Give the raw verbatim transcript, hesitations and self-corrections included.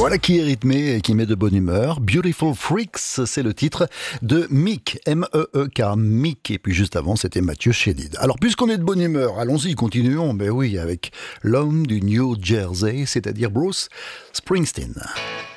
Voilà qui est rythmé et qui met de bonne humeur. Beautiful Freaks, c'est le titre de Meek, M E E K, Meek. Et puis juste avant, c'était Mathieu Chédid. Alors, puisqu'on est de bonne humeur, allons-y, continuons. Ben oui, avec l'homme du New Jersey, c'est-à-dire Bruce Springsteen.